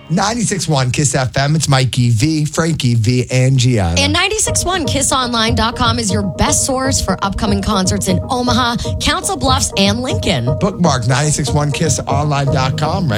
96.1 Kiss FM. It's Mikey V, Frankie V, and Gianna. And 96.1 KissOnline.com is your best source for upcoming concerts in Omaha, Council Bluffs, and Lincoln. Bookmark 96.1KissOnline.com right